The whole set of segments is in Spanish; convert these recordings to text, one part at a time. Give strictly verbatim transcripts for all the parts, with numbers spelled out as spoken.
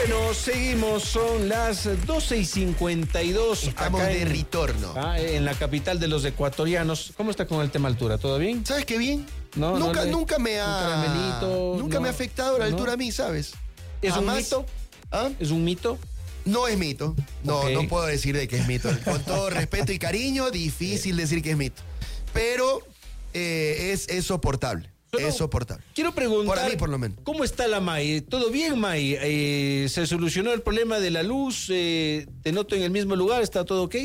Bueno, seguimos, son las doce y cincuenta y dos. Estamos acá de en, retorno. ah, en la capital de los ecuatorianos. ¿Cómo está con el tema altura? ¿Todo bien? ¿Sabes qué bien? No, nunca, no le- nunca me ha. un caramelito, nunca no, me ha afectado la altura no. a mí, ¿sabes? ¿Es Jamás. un mito? ¿Ah? ¿Es un mito? No es mito. No, Ok. no puedo decir de que es mito. Con todo respeto y cariño, difícil decir que es mito. Pero eh, es, es soportable. Solo es soportable. Quiero preguntar. Por mí, por lo menos. ¿Cómo está la May? ¿Todo bien, May? Eh, ¿Se solucionó el problema de la luz? Eh, ¿Te noto en el mismo lugar? ¿Está todo ok?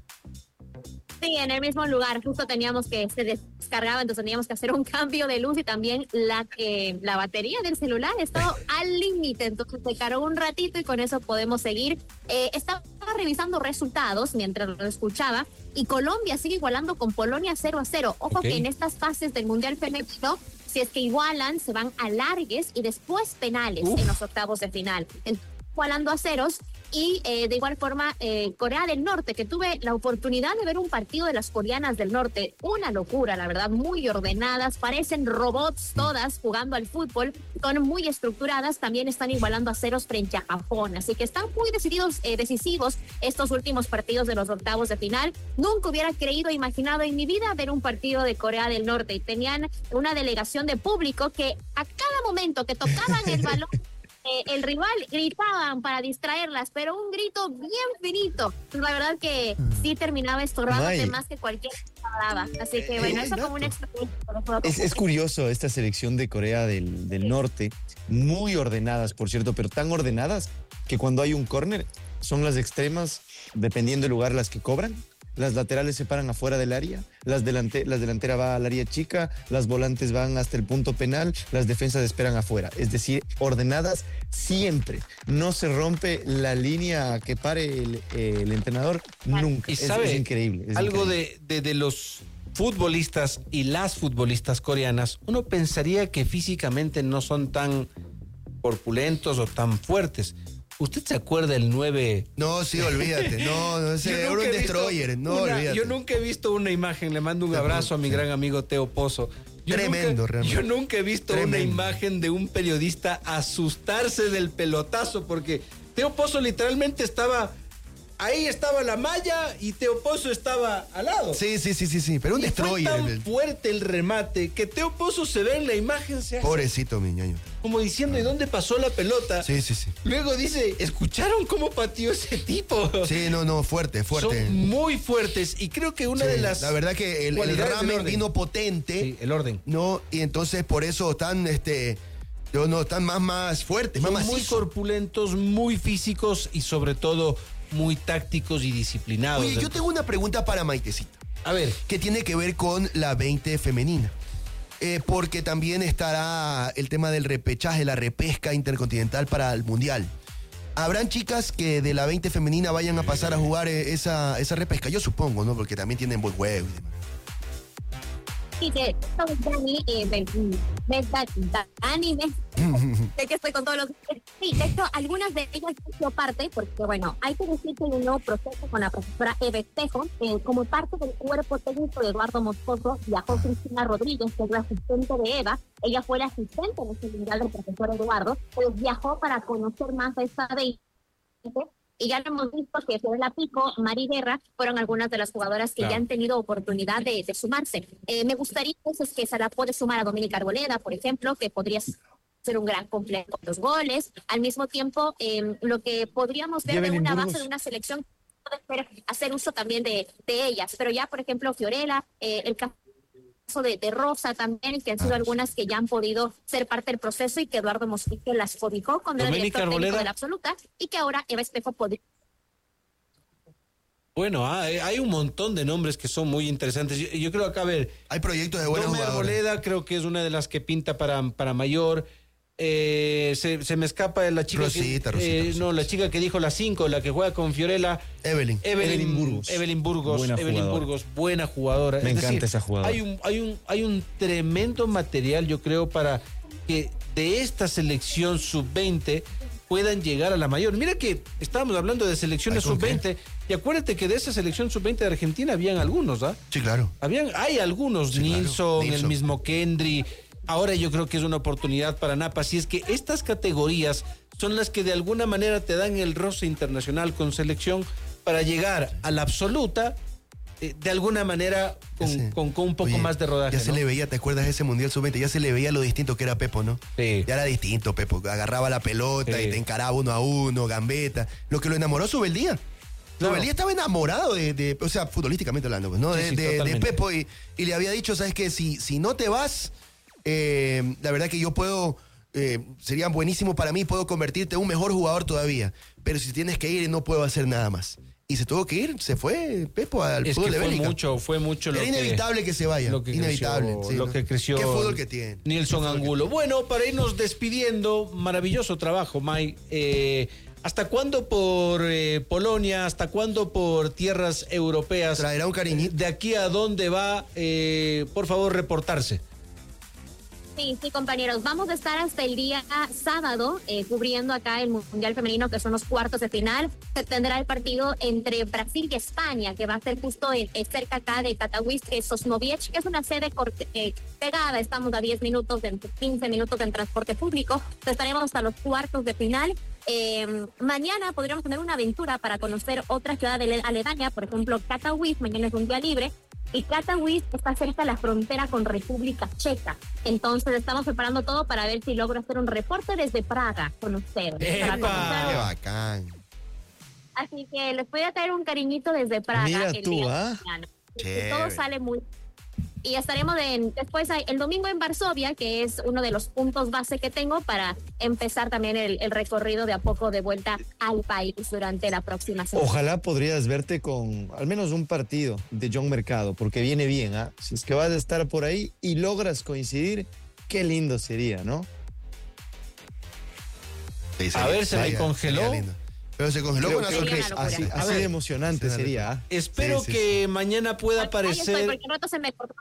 Sí, en el mismo lugar, justo teníamos que, se descargaba, entonces teníamos que hacer un cambio de luz y también la, eh, la batería del celular estaba al límite, entonces se cargó un ratito y con eso podemos seguir. Eh, estaba revisando resultados mientras lo escuchaba y Colombia sigue igualando con Polonia cero a cero. Ojo Okay. que en estas fases del Mundial Femenino, si es que igualan, se van a largues y después penales Uf. en los octavos de final. Entonces, igualando a ceros. Y eh, de igual forma, eh, Corea del Norte, que tuve la oportunidad de ver un partido de las coreanas del norte, una locura, la verdad, muy ordenadas, parecen robots todas jugando al fútbol, son muy estructuradas, también están igualando a ceros frente a Japón, así que están muy decididos, eh, decisivos estos últimos partidos de los octavos de final. Nunca hubiera creído, imaginado en mi vida ver un partido de Corea del Norte y tenían una delegación de público que a cada momento que tocaban el balón, Eh, el rival gritaban para distraerlas, pero un grito bien finito. La verdad que sí terminaba estorbándote May. más que cualquier palabra. Así que bueno, Eh, eso como una experiencia. que lo puedo Es, es compartir. curioso esta selección de Corea del, del Norte, muy ordenadas, por cierto, pero tan ordenadas que cuando hay un córner son las extremas, dependiendo del lugar, las que cobran. Las laterales se paran afuera del área, las, delante, las delanteras van al área chica, las volantes van hasta el punto penal, las defensas esperan afuera. Es decir, ordenadas siempre. No se rompe la línea que pare el, el entrenador nunca. Y Es, sabe, es increíble. es algo increíble. De, de, de los futbolistas y las futbolistas coreanas, uno pensaría que físicamente no son tan corpulentos o tan fuertes. ¿Usted se acuerda el nueve? No, sí, olvídate. No, no sé, Yo era nunca un he visto destroyer. No, una- olvídate. Yo nunca he visto una imagen, le mando un Te abrazo a mi juro, gran amigo Teo Pozo. Yo Tremendo, nunca, realmente. Yo nunca he visto una Tremendo. imagen de un periodista asustarse del pelotazo, porque Teo Pozo literalmente estaba, ahí estaba la malla y Teo Pozo estaba al lado. Sí, sí, sí, sí, sí. Pero un Y fue destroyer. tan el- fuerte el remate que Teo Pozo se ve en la imagen, se hace Pobrecito, mi ñaño. como diciendo, ¿y dónde pasó la pelota? Sí, sí, sí. Luego dice, ¿escucharon cómo pateó ese tipo? Sí, no, no, fuerte, fuerte. Son muy fuertes y creo que una Sí, de las... La verdad que el, el cualidades del ramen orden. vino potente. Sí, el orden. No, y entonces por eso están, este, yo no, están más, más fuertes, más Son muy macizos. corpulentos, muy físicos y sobre todo muy tácticos y disciplinados. Oye, yo tengo una pregunta para Maitecita, A ver, que tiene que ver con la veinte femenina. Eh, porque también estará el tema del repechaje, la repesca intercontinental para el Mundial. ¿Habrán chicas que de la veinte femenina vayan a pasar a jugar eh, esa, esa repesca? Yo supongo, ¿no? Porque también tienen buen juego y demás. Sí, que esto, Dani, eh, me- me- da- Dani, me- sé que estoy con todos los... Sí, de hecho, algunas de ellas han sido parte, porque bueno, hay que decir que hay un nuevo proceso con la profesora Eva Espejo, eh, como parte del cuerpo técnico de Eduardo Moscoso, viajó Cristina Rodríguez, que es la asistente de Eva, ella fue la asistente en este mundial del profesor Eduardo, pues viajó para conocer más a esta veinte. Y ya lo hemos visto que Fiorella Pico, Mari Guerra, fueron algunas de las jugadoras que Claro. ya han tenido oportunidad de, de sumarse. Eh, me gustaría entonces que se la puede sumar a Doménica Arboleda, por ejemplo, que podría ser un gran completo de los goles. Al mismo tiempo, eh, lo que podríamos ver de Evelyn una Burgos. base de una selección puede ser hacer uso también de, de ellas. Pero ya, por ejemplo, Fiorella, eh, el caso de, de Rosa también, que han sido algunas que ya han podido ser parte del proceso y que Eduardo Mosquito las cobijó cuando era Doménica director técnico Arboleda. de la absoluta y que ahora Eva Espejo podría. bueno, ah, eh, hay un montón de nombres que son muy interesantes. Yo, yo creo acá, a ver, Hay proyectos de buenas Dome jugadoras. Arboleda creo que es una de las que pinta para, para mayor. Eh, se, se me escapa la chica Rosita, que, Rosita, eh, Rosita. no, la chica que dijo las cinco, la que juega con Fiorella. Evelyn. Evelyn, Evelyn Burgos. Evelyn Burgos. Buena Evelyn jugadora. Burgos, buena jugadora. Me Es encanta decir, esa jugadora. Hay un, hay un, hay un tremendo material, yo creo, para que de esta selección sub veinte puedan llegar a la mayor. Mira que estábamos hablando de selecciones ¿Ay, con sub veinte y acuérdate que de esa selección sub veinte de Argentina habían algunos, ¿ah? Sí, claro. Habían, hay algunos, Sí, claro. Nilsson, el Nilsson. mismo Kendry. Ahora yo creo que es una oportunidad para Napa. Si es que estas categorías son las que de alguna manera te dan el roce internacional con selección para llegar a la absoluta, eh, de alguna manera con, Sí. con, con un poco Oye, más de rodaje. Ya se ¿no? le veía, ¿te acuerdas de ese Mundial sub veinte? Ya se le veía lo distinto que era Pepo, ¿no? Sí. Ya era distinto, Pepo. Agarraba la pelota Sí. y te encaraba uno a uno, gambeta. Lo que lo enamoró Subeldía. Claro. Subeldía estaba enamorado de, de- o sea, futbolísticamente hablando, pues, ¿no? Sí, De, sí, de- de totalmente. Pepo y, y le había dicho, ¿sabes qué? Si, si no te vas, eh, la verdad que yo puedo, eh, sería buenísimo para mí, puedo convertirte en un mejor jugador todavía. Pero si tienes que ir, no puedo hacer nada más. Y se tuvo que ir, se fue Pepo al Es fútbol que de fue Bélgica. mucho, fue mucho lo Era que... inevitable que, se vaya. lo que inevitable. creció, sí, lo ¿no? que creció Qué fútbol que tiene. Nilson Qué fútbol que Angulo. Bueno, para irnos despidiendo, maravilloso trabajo, May. Eh, ¿Hasta cuándo por eh, Polonia? ¿Hasta cuándo por tierras europeas? Traerá un cariñito. ¿De aquí a dónde va? Eh, por favor, reportarse. Sí, sí, compañeros. Vamos a estar hasta el día sábado eh, cubriendo acá el Mundial Femenino, que son los cuartos de final. Se tendrá el partido entre Brasil y España, que va a ser justo en, en cerca acá de Katowice, Sosnowiec, que es una sede corte, eh, pegada. Estamos a diez minutos, en quince minutos en transporte público. Estaremos hasta los cuartos de final. Eh, mañana podríamos tener una aventura para conocer otra ciudad de aledaña, por ejemplo, Katowice. Mañana es un día libre. Y Katowice está cerca de la frontera con República Checa. Entonces estamos preparando todo para ver si logro hacer un reporte desde Praga con ustedes. Para ¡Epa! conocer. Qué bacán. Así que les voy a traer un cariñito desde Praga. Mira el tú, día de ¿ah? mañana. Y Chévere. todo sale muy... Y estaremos en, después hay- el domingo en Varsovia, que es uno de los puntos base que tengo para empezar también el, el recorrido de a poco de vuelta al país durante la próxima semana. Ojalá podrías verte con al menos un partido de John Mercado, porque viene bien, ¿ah? Si es que vas a estar por ahí y logras coincidir, qué lindo sería, ¿no? Sí, A ver, se me sería- congeló. sería lindo. Pero se congeló Creo, con la creo que Sería sonrisa. una así, locura. así A ver, de emocionante sí, sería. ¿ah? Espero Sí, sí, que mañana pueda Ahí estoy, aparecer... porque el rato se me cortó.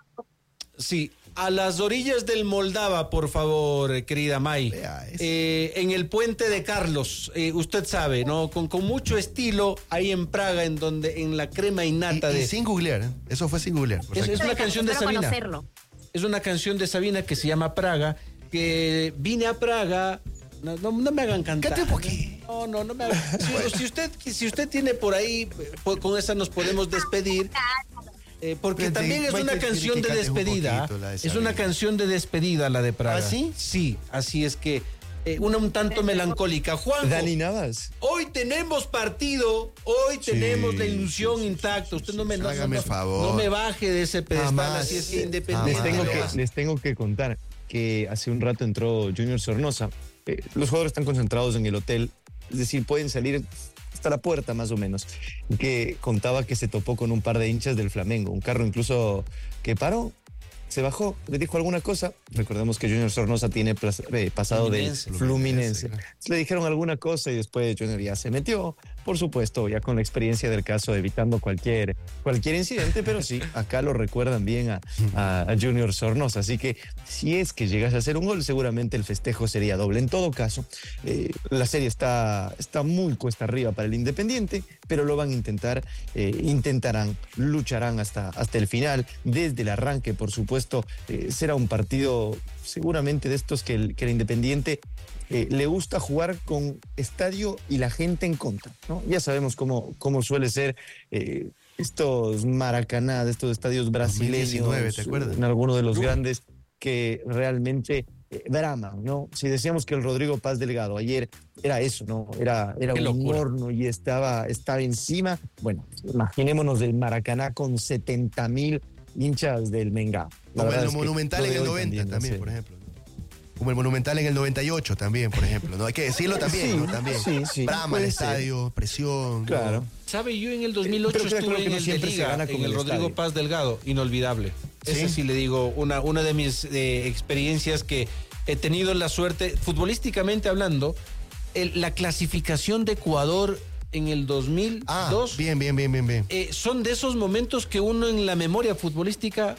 Sí, a las orillas del Moldava, por favor, eh, querida May. Vea eso. Eh, en el puente de Carlos, eh, usted sabe, ¿no? Con, con mucho estilo, ahí en Praga, en donde, en la crema Y, innata y de. sin googlear, ¿eh? Eso fue sin googlear. por Es- si es acaso. una canción de Espero Sabina. conocerlo. Es una canción de Sabina que se llama Praga, que vine a Praga. No, no, no me hagan cantar. Cante un poquito. No, no, no me hagan. Si, si usted, si usted tiene por ahí, eh, po- con esa nos podemos despedir. Eh, porque Vete, también es Maite, una tiene canción que de cantes un despedida. poquito la de Es una Sabina. canción de despedida la de Praga. ¿Ah, sí? Sí, así es que eh, una un tanto melancólica. Juanjo, Dani Navas. hoy tenemos partido, hoy Sí, tenemos la ilusión sí, sí, intacta. sí, Usted sí, no me sí, no, hágame no, el favor. no me baje de ese pedestal, Jamás, así es que eh, independiente. Les tengo, jamás. que, lo- les tengo que contar que hace un rato entró Junior Sornosa. Eh, los jugadores están concentrados en el hotel, es decir, pueden salir hasta la puerta más o menos. Que contaba que se topó con un par de hinchas del Flamengo, un carro incluso que paró, se bajó, le dijo alguna cosa. Recordemos que Junior Sornosa tiene plas- eh, pasado del Fluminense. Fluminense. Claro. Le dijeron alguna cosa y después Junior ya se metió, por supuesto, ya con la experiencia del caso, evitando cualquier, cualquier incidente, pero sí, acá lo recuerdan bien a, a- a Junior Sornosa. Así que si es que llegas a hacer un gol, seguramente el festejo sería doble. En todo caso, eh, la serie está, está muy cuesta arriba para el Independiente, pero lo van a intentar, eh, intentarán, lucharán hasta, hasta el final. Desde el arranque, por supuesto, eh, será un partido seguramente de estos que el, que el Independiente eh, le gusta jugar con estadio y la gente en contra, ¿no? Ya sabemos cómo, cómo suele ser eh, estos Maracaná, de estos estadios brasileños, dos mil diecinueve, ¿te acuerdas? en alguno de los Uh. grandes que realmente eh, draman, ¿no? Si decíamos que el Rodrigo Paz Delgado ayer era eso, ¿no? Era, era Qué un locura. horno y estaba, estaba encima. Bueno, imaginémonos del Maracaná con setenta mil hinchas del Mengá. La Como verdad el es que Monumental lo en de el hoy noventa también, también, no sé. por ejemplo. Como el Monumental en el noventa y ocho también, por ejemplo. ¿No? Hay que decirlo también, Sí, ¿no? También. sí, sí, Brama el puede ser. estadio, presión. ¿no? Claro. ¿Sabe? Yo en el dos mil ocho Pero creo- estuve creo que en no el de siempre se Liga, gana con en el el Rodrigo estadio. Paz Delgado, inolvidable. Ese ¿Sí? sí le digo, una, una de mis eh, experiencias que he tenido la suerte, futbolísticamente hablando, el- la clasificación de Ecuador en el dos mil dos Ah, bien, bien, bien, bien, bien. eh, son de esos momentos que uno en la memoria futbolística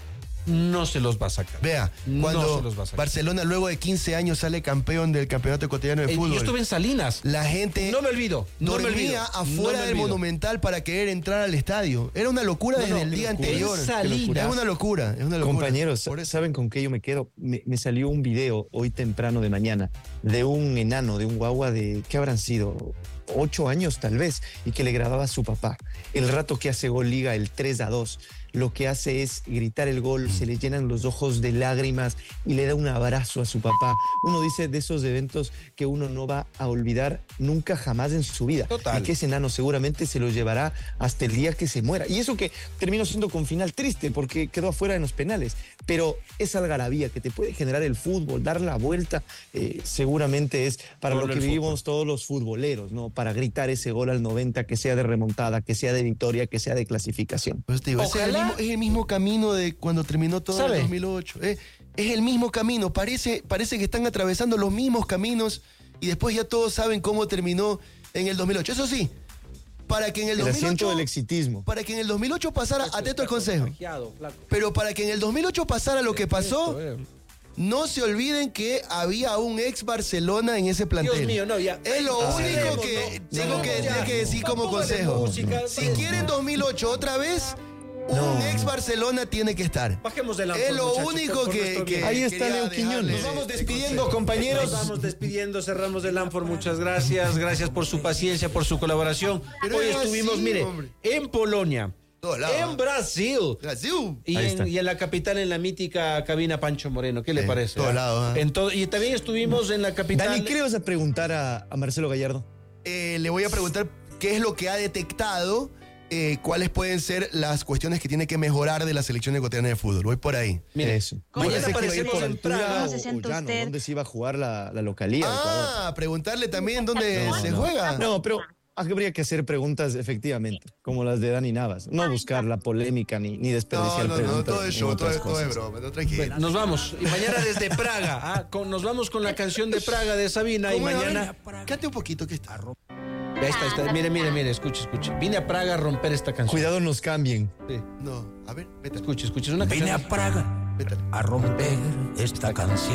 no se los va a sacar. Vea, No cuando se los va a sacar. Barcelona luego de quince años sale campeón del campeonato ecuatoriano de Eh, fútbol. Yo estuve en Salinas. La gente No me olvido. No me dormía olvido, afuera no me del olvido. Monumental para querer entrar al estadio. Era una locura No, desde no, el qué día locura. anterior. En Salinas. Es una locura, es una locura. Compañeros, Por eso. ¿saben con qué yo me quedo? Me, me salió un video hoy temprano de mañana de un enano, de un guagua de, ¿qué habrán sido? Ocho años tal vez, y que le grababa a su papá. El rato que hace gol liga el tres a dos, lo que hace es gritar el gol, se le llenan los ojos de lágrimas y le da un abrazo a su papá. Uno dice de esos eventos que uno no va a olvidar nunca jamás en su vida. Total. Y que ese enano seguramente se lo llevará hasta el día que se muera. Y eso que terminó siendo con final triste porque quedó afuera en los penales. Pero esa algarabía que te puede generar el fútbol, dar la vuelta, eh, seguramente es para Solo lo que el vivimos todos los futboleros, ¿no? Para gritar ese gol al noventa, que sea de remontada, que sea de victoria, que sea de clasificación. Pues te digo, ese es, el Ojalá- mismo, es el mismo camino de cuando terminó todo ¿Sabe? en dos mil ocho. Eh, es el mismo camino. Parece, parece que están atravesando los mismos caminos y después ya todos saben cómo terminó en el dos mil ocho. Eso sí, para que en el, El asiento 2008, del exitismo. para que en el dos mil ocho pasara, atento al consejo, Contagiado, flaco. pero para que en el dos mil ocho pasara lo que pasó, Esto, eh. no se olviden que había un ex Barcelona en ese plantel. Dios mío, no, ya. Es lo Ah, único cerremos, que ¿no? tengo No, que, ya. tengo que decir como Póngale consejo. música, Si pues. quieren dos mil ocho otra vez, un No. ex Barcelona tiene que estar. Bajemos del Es lo único que, que Ahí está quería Leo dejarle Quiñones. de- Nos vamos de despidiendo, consejo. compañeros. Nos vamos despidiendo, cerramos el Anfor. Muchas gracias. Gracias por su paciencia, por su colaboración. Pero Hoy es estuvimos, así, mire, hombre. en Polonia, Todos lados. en Brasil. Brasil. Y Ahí en, está. y en la capital, en la mítica cabina Pancho Moreno. ¿Qué le En parece? todos ah? lados, ah. En todo- y también estuvimos en la capital. Dani, ¿qué le vas a preguntar a, a Marcelo Gallardo? Eh, le voy a preguntar qué es lo que ha detectado, eh, cuáles pueden ser las cuestiones que tiene que mejorar de la selección ecuatoriana de fútbol. Voy por ahí. Mire, Eso. ¿cómo Yo le pensé que iba a ir aparecemos por en altura Praga? o- ¿Cómo se siente o llano, usted? ¿dónde se iba a jugar la, la localía? Ecuador? Ah, preguntarle también dónde se juega. No, pero habría que hacer preguntas efectivamente, como las de Dani Navas. No buscar la polémica ni, ni No, desperdiciar no, no, preguntas. todo es en show, todo otras es, todo es cosas. broma, no, tranquilo. Nos vamos. Y mañana desde Praga. ah, con- nos vamos con la canción de Praga de Sabina. Y ¿Cómo es? mañana. Cante un poquito que está. Ahí está, ahí está. Mire, mire, mire. Escuche, escuche. Vine a Praga a romper esta canción. Cuidado, nos cambien. Sí. No, a ver, vete. Escuche, escuche. Es una Vine canción. a Praga Vete. a romper esta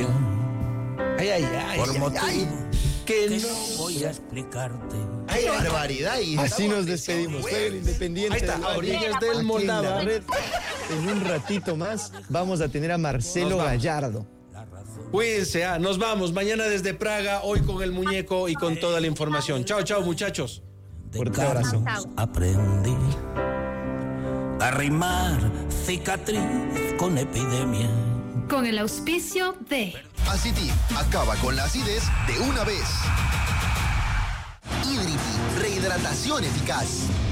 canción Ay, ay, ay. por ay, motivo ay, que que no. no voy a explicarte. ¡Qué barbaridad! Y Así estamos nos de despedimos. esa Fue el web. Independiente. Ahí está, del a Valle. orillas del Aquí en Moldava. la red. En un ratito más vamos a tener a Marcelo Nos vamos. Gallardo. Cuídense, ah, nos vamos. Mañana desde Praga, hoy con el muñeco y con toda la información. Chao, chao, muchachos. De Fuerte abrazo. Carlos aprendí a rimar cicatriz con epidemia. Con el auspicio de Aciti acaba con la acidez de una vez. Hidriti, rehidratación eficaz.